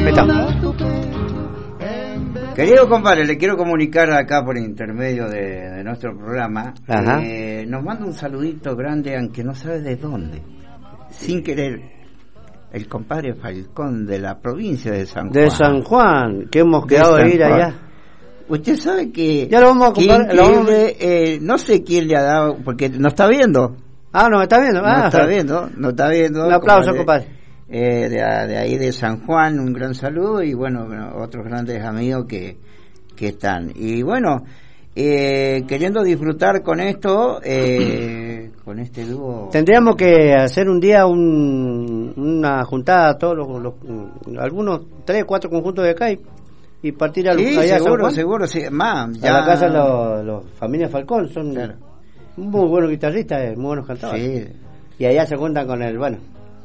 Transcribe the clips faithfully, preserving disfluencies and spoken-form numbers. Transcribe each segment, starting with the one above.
estamos. Querido compadre, le quiero comunicar acá por intermedio de, de nuestro programa. Eh, nos manda un saludito grande, aunque no sabe de dónde, sin querer, el compadre Falcón de la provincia de San Juan. De San Juan, que hemos quedado de ir allá. Usted sabe que... Ya lo vamos a comprar. Lo vamos... Eh, no sé quién le ha dado, porque no está viendo. Ah, no, está viendo. Ah, no está viendo, no está viendo. Un aplauso, compadre. Eh, de, de ahí de San Juan, un gran saludo, y bueno, otros grandes amigos que, que están. Y bueno, eh, queriendo disfrutar con esto, eh, con este dúo. Tendríamos que hacer un día un, una juntada, todos los, los algunos tres, cuatro conjuntos de acá y, y partir a sí, allá seguro, a San Juan, seguro, sí, más, ya. A la casa de los, los familias Falcón, son claro. muy buenos guitarristas, muy buenos cantadores. Sí. Y allá se juntan con el, bueno,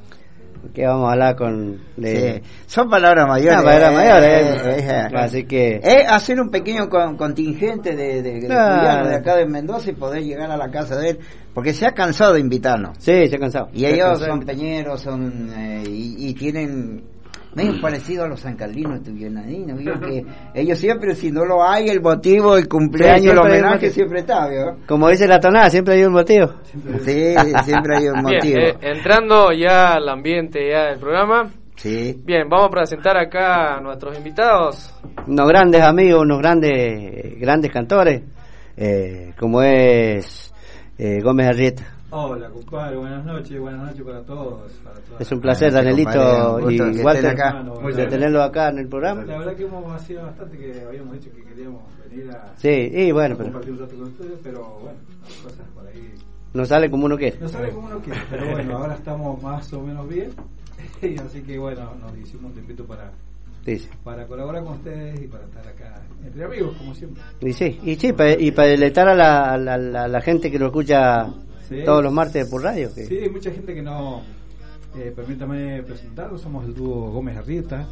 que vamos a hablar con de... sí. son palabras mayores, no, palabras eh, mayores eh, eh, eh, así que es hacer un pequeño con, contingente de, de, de, claro. Juliano, de acá de Mendoza, y poder llegar a la casa de él, porque se ha cansado de invitarnos. Sí, se ha cansado. Y ellos son peñeros, son eh, y, y tienen medio parecido a los sancarlinos tuvianadinos, ¿vio? Que ellos siempre, si no lo hay, el motivo, el cumpleaños, sí, el homenaje siempre está, ¿vio? Como dice la tonada, siempre hay un motivo. Sí, siempre hay un motivo. Bien, eh, entrando ya al ambiente ya del programa. Sí. Bien, vamos a presentar acá a nuestros invitados. Unos grandes amigos, unos grandes grandes cantores, eh, como es eh, Gómez Arrieta. Hola, compadre, buenas noches, buenas noches para todos. Para todas. Es un placer, ah, Danielito y Walter, acá. de tenerlo acá en el programa. La verdad que hemos sido bastante, que habíamos dicho que queríamos venir a, sí, y bueno, pero, compartir un rato con ustedes, pero bueno, cosas por ahí. No sale como uno quiere. No sale como uno quiere, pero bueno, ahora estamos más o menos bien, así que bueno, nos hicimos un tiempito para... Sí, sí. Para colaborar con ustedes y para estar acá entre amigos, como siempre. Y sí, y sí, para, y para deleitar a la, a la, a la, a la gente que lo escucha sí, todos los martes por radio. Que... Sí, hay mucha gente que no... Eh, permítame presentarlo, somos el dúo Gómez Arrieta,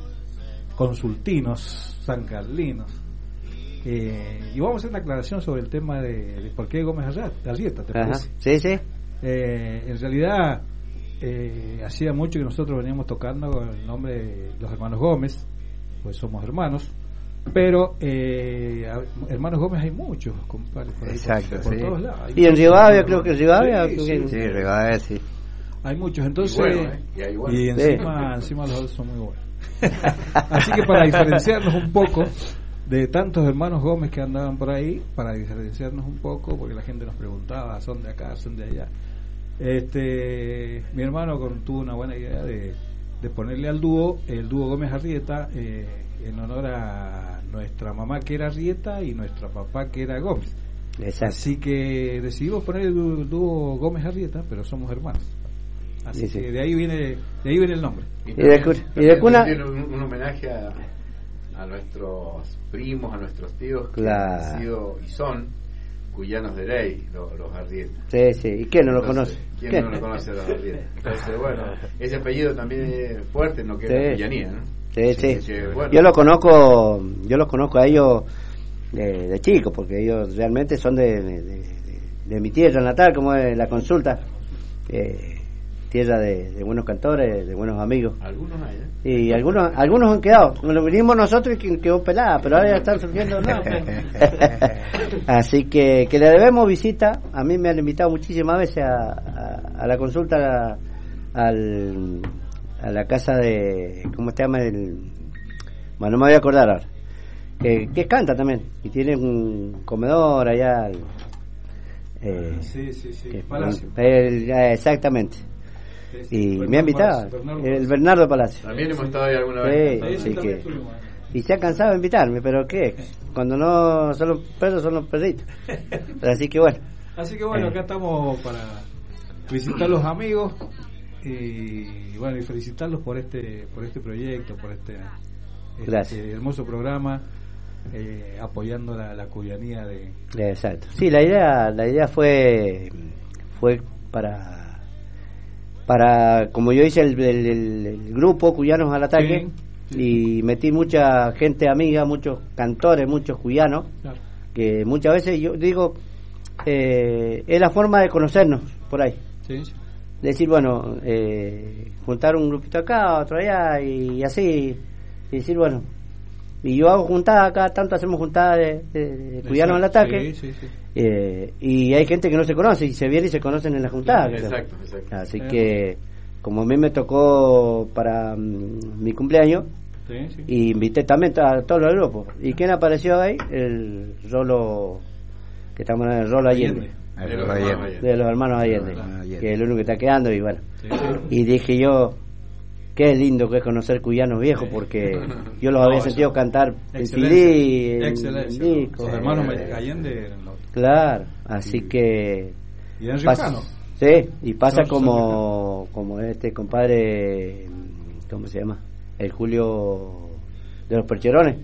consultinos, sancarlinos. Eh, y vamos a hacer una aclaración sobre el tema de, de por qué Gómez Arrieta, ¿te parece? Sí, sí. Eh, en realidad, eh, hacía mucho que nosotros veníamos tocando con el nombre de los hermanos Gómez, pues somos hermanos, pero eh, hermanos Gómez hay muchos, compadre, por ahí, exacto, por, por sí. todos lados. Hay y en Rivadavia, creo que en Rivadavia, sí, sí, sí, sí, Rivadavia, sí. Hay muchos, entonces, y, bueno, ¿eh? y, hay bueno. y encima, sí. encima los dos son muy buenos. Así que para diferenciarnos un poco de tantos hermanos Gómez que andaban por ahí, para diferenciarnos un poco, porque la gente nos preguntaba, son de acá, son de allá. Este, mi hermano con, tuvo una buena idea de, de ponerle al dúo, el dúo Gómez Arrieta, eh, en honor a nuestra mamá que era Arrieta y nuestro papá que era Gómez. Exacto. Así que decidimos poner el dúo, el dúo Gómez Arrieta, pero somos hermanos. Así sí, que sí. de ahí viene de ahí viene el nombre. Y, y de, y de cuna tiene un, un homenaje a, a nuestros primos, a nuestros tíos que claro. han sido y son cuyanos de ley, los, los Arrieta. Sí, sí. ¿Y quién no Entonces, lo conoce? ¿Quién, ¿Quién? no lo conoce a los Arrieta? Entonces, bueno, ese apellido también es fuerte, no queda sí. la cuyanía, ¿no? Sí, sí. sí. Que, bueno. Yo los conozco, yo los conozco a ellos de, de chicos, porque ellos realmente son de, de, de, de mi tierra natal, como es la Consulta. Eh, tierra de, de buenos cantores, de buenos amigos. Algunos hay, ¿eh? Y algunos algunos han quedado. Nos lo vinimos nosotros y quedó pelada, pero ahora ya están surgiendo nuevos. Así que, que le debemos visita. A mí me han invitado muchísimas veces a, a, a la consulta, a, al, a la casa de, ¿cómo se llama? El, bueno, no me voy a acordar ahora. Que, que canta también. Y tiene un comedor allá. Eh, sí, sí, sí. Que, Palacio. El, exactamente. Y Bernardo me ha invitado Bernardo el Bernardo Palacio. También hemos estado ahí alguna sí, vez. Sí, que, y se ha cansado de invitarme, pero ¿qué? Cuando no son los perros, son los perritos. Pero así que bueno. Así que bueno, acá estamos para visitar los amigos y bueno, y felicitarlos por este por este proyecto, por este, este hermoso programa, eh, apoyando la, la cuyanía de. Exacto. Sí, la idea la idea fue fue para para como yo hice el, el, el, el grupo Cuyanos al Ataque, sí, sí. Y metí mucha gente amiga, muchos cantores, muchos cuyanos, claro. Que muchas veces yo digo eh, es la forma de conocernos por ahí, sí, sí. Decir bueno, eh, juntar un grupito acá, otro allá y así y decir, bueno, y yo hago juntadas acá, tanto hacemos juntadas de, de, de cuyanos al ataque, sí, sí, sí. Eh, y hay gente que no se conoce y se viene y se conocen en las juntadas. Sí, exacto, exacto. Así eh. que, como a mí me tocó para um, mi cumpleaños, sí, sí. y invité también a todos los grupos. ¿Y quién apareció ahí? El Rolo, que estamos en el Rolo Allende. De, de, los Allende. de los hermanos Allende, Allende, que es el único que está quedando. Y bueno, sí, sí. y dije yo, qué lindo que es conocer cuyanos viejos, porque yo los no, había sentido cantar en C D, en discos. Los hermanos eh, Allende eran los... Claro, así sí. que... ¿Y eran ricanos? Sí, y pasa son, como son como este compadre, ¿cómo se llama? El Julio de los Percherones.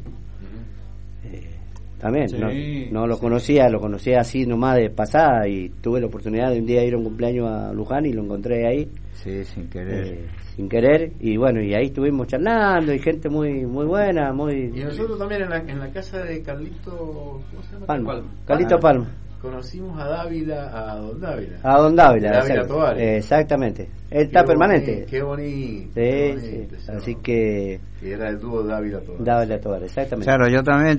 Uh-huh. Eh, también, sí, no, no lo sí. conocía, lo conocía así nomás de pasada, y tuve la oportunidad de un día ir a un cumpleaños a Luján y lo encontré ahí. Sí, sin querer. Eh, sin querer, y bueno, y ahí estuvimos charlando, y gente muy muy buena, muy... Y nosotros también en la, en la casa de Carlito, ¿cómo se llama? Palma. Palma. Carlito ah, Palma. Conocimos a Dávila, a Don Dávila. A Don Dávila, Dávila Tovares. Exactamente. Él está qué permanente. Bonito, qué bonito. Sí, qué bonito, sí. Así que... Y era el dúo Dávila Tovares. Dávila Tovares, exactamente. Claro, yo también,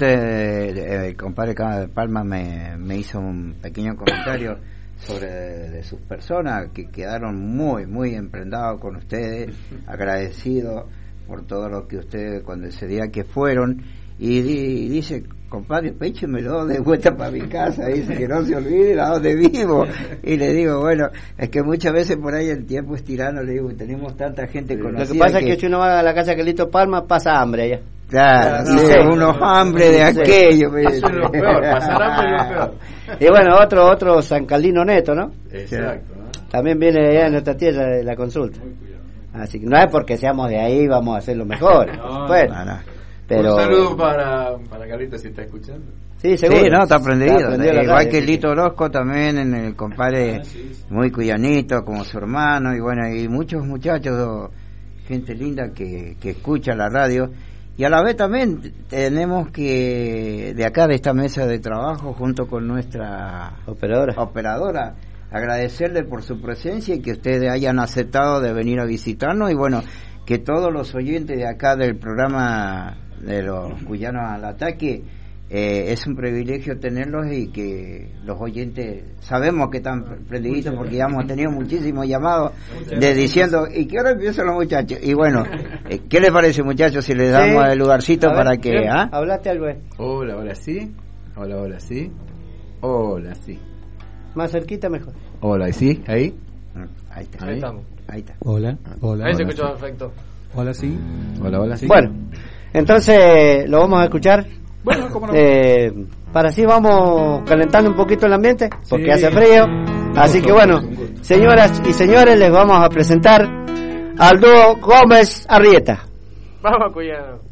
te, el compadre Palma me, me hizo un pequeño comentario sobre de, de sus personas, que quedaron muy, muy emprendados con ustedes, agradecidos por todo lo que ustedes, cuando ese día que fueron, y, di, y dice, compadre, péchemelo de vuelta para mi casa, dice que no se olvide a dónde vivo. Y le digo, bueno, es que muchas veces por ahí el tiempo es tirano, le digo, tenemos tanta gente conocida. Lo que pasa que... es que si uno va a la casa de Carlito Palma, pasa hambre allá. Claro, sí, sí, unos hambre de sí. aquello. Eso es lo peor, pasar hambre es lo peor. Y bueno, otro otro San Carlino Neto, ¿no? Exacto. ¿no? También viene allá en nuestra tierra de la consulta. Así que no es porque seamos de ahí, vamos a hacer lo mejor. No, bueno, no, no. Pero... Un saludo para, para Carlito si está escuchando. Sí, seguro. Sí, no, está aprendido. Está aprendido igual radio, que Lito Orozco también, en el compadre ah, sí, sí. muy cuyanito, como su hermano, y bueno, y muchos muchachos, gente linda que, que escucha la radio. Y a la vez también tenemos que, de acá de esta mesa de trabajo, junto con nuestra operadora, operadora agradecerle por su presencia y que ustedes hayan aceptado de venir a visitarnos, y bueno, que todos los oyentes de acá del programa de los cuyanos al ataque, eh, es un privilegio tenerlos, y que los oyentes sabemos que están prendiditos porque ya hemos tenido muchísimos llamados de diciendo, ¿y qué hora empiezan los muchachos? Y bueno, eh, ¿qué les parece, muchachos, si les damos sí. el lugarcito ver, para que... ¿ah? Hablaste algo. Hola, hola, sí. Hola, hola, sí. Hola, sí. Más cerquita mejor. Hola, ¿sí? ¿Ahí? Ahí está. Ahí estamos. Ahí está. Hola, hola. Ahí hola, se escuchó sí. perfecto. Hola, sí. Hola, hola, sí. Bueno, entonces lo vamos a escuchar. Bueno, ¿cómo no? Eh, para así vamos calentando un poquito el ambiente, porque sí. hace frío. Así gusto, que bueno, señoras y señores, les vamos a presentar al dúo Gómez Arrieta. Vamos, cuyano.